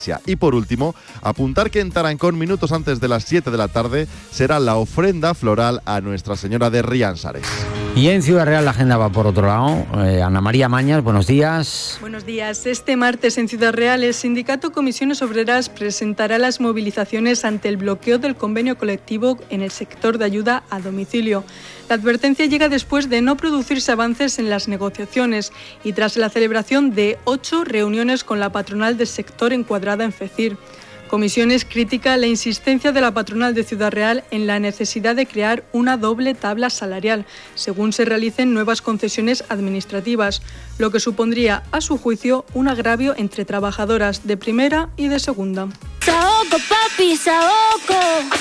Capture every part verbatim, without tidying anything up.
Y por último, apuntar que en Tarancón, minutos antes de las siete de la tarde, será la ofrenda floral a Nuestra Señora de Riánsares. Y en Ciudad Real la agenda va por otro lado. Eh, Ana María Mañas, buenos días. Buenos días. Este martes en Ciudad Real el sindicato Comisiones Obreras presentará las movilizaciones ante el bloqueo del convenio colectivo en el sector de ayuda a domicilio. La advertencia llega después de no producirse avances en las negociaciones y tras la celebración de ocho reuniones con la patronal del sector encuadrada en FECIR. Comisiones critica la insistencia de la patronal de Ciudad Real en la necesidad de crear una doble tabla salarial, según se realicen nuevas concesiones administrativas, lo que supondría, a su juicio, un agravio entre trabajadoras de primera y de segunda. Saoco, papi, saoco.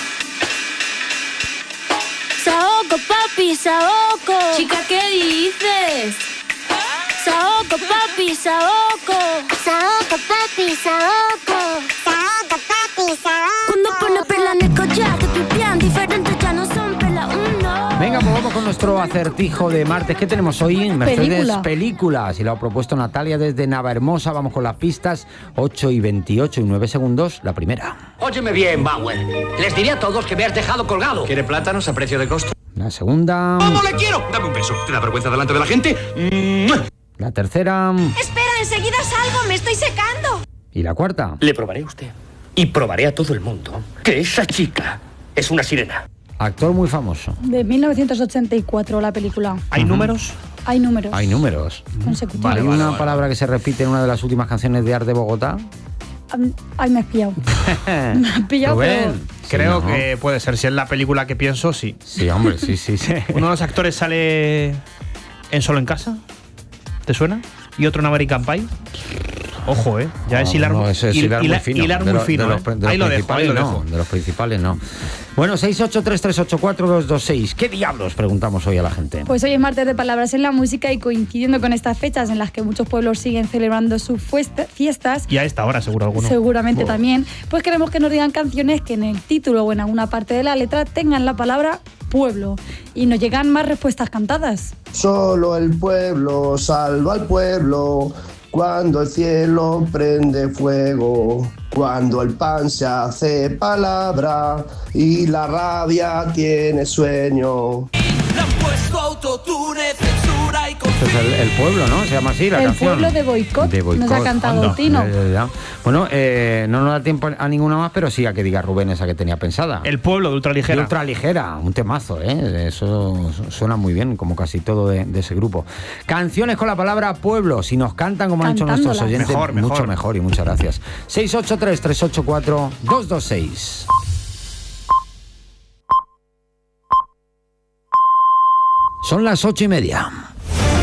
Saoco, papi, saoco. Chica, ¿qué dices? Saoco, papi, saoco. Saoco, papi, saoco. Saoco, papi, saoco. Cuando pone perla en el collar, te pipián diferentes, ya no son perla uno. Venga, pues vamos con nuestro acertijo de martes. ¿Qué tenemos hoy? Mercedes, Película. películas. Y lo ha propuesto Natalia desde Navahermosa. Vamos con las pistas. ocho y veintiocho y nueve segundos. La primera. Óyeme bien, Bauer. Les diré a todos que me has dejado colgado. ¿Quiere plátanos a precio de costo? La segunda. ¡No le quiero! Dame un beso. ¿Te da vergüenza delante de la gente? La tercera. Espera, enseguida salgo, me estoy secando. Y la cuarta. Le probaré a usted. Y probaré a todo el mundo que esa chica es una sirena. Actor muy famoso. De mil novecientos ochenta y cuatro la película. ¿Hay números? Hay números. Hay números. Consecutivos. Hay Vale, una vale, palabra que se repite en una de las últimas canciones de Art de Bogotá. Ay, me has pillado. Me has pillado, pero... Rubén. Creo Sí, ¿no? que puede ser. Si es la película que pienso, sí. Sí, hombre, sí, sí, sí. Uno de los actores sale en Solo en Casa. ¿Te suena? Y otro en American Pie. Ojo, ¿eh? Ya No, es hilar, no, eso es hil- hilar muy hila- fino. hilar De muy lo- fino. de los, ¿eh? de los Ahí lo dejo, ahí principales lo no, dejo. de los principales no. Bueno, seis ocho tres tres ocho cuatro dos dos seis. ¿Qué diablos? Preguntamos hoy a la gente. Pues hoy es martes de Palabras en la Música y coincidiendo con estas fechas en las que muchos pueblos siguen celebrando sus fuesta- fiestas, Y a esta hora, seguro alguno. seguramente también, pues queremos que nos digan canciones que en el título o en alguna parte de la letra tengan la palabra pueblo. Y nos llegan más respuestas cantadas. Solo el pueblo salva al pueblo cuando el cielo prende fuego, cuando el pan se hace palabra y la rabia tiene sueño. Este es el, el pueblo, ¿no? Se llama así la El canción. pueblo de Boicot, De Boicot. nos ha cantado Anda. Tino. Ya, ya, ya. Bueno, eh, no nos da tiempo a ninguna más, pero sí a que diga Rubén esa que tenía pensada. El pueblo de De Ultraligera. Ultraligera, un temazo, ¿eh? Eso suena muy bien, como casi todo de, de ese grupo. Canciones con la palabra pueblo, si nos cantan como han hecho nuestros Cantándolas. oyentes, Mejor, mejor. mucho mejor y muchas gracias. seis ocho tres tres ocho cuatro dos dos seis. Son las ocho y media.